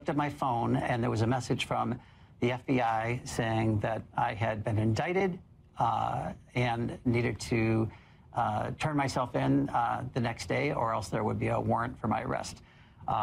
looked at my phone, and there was a message from the FBI saying that I had been indicted and needed to turn myself in the next day, or else there would be a warrant for my arrest.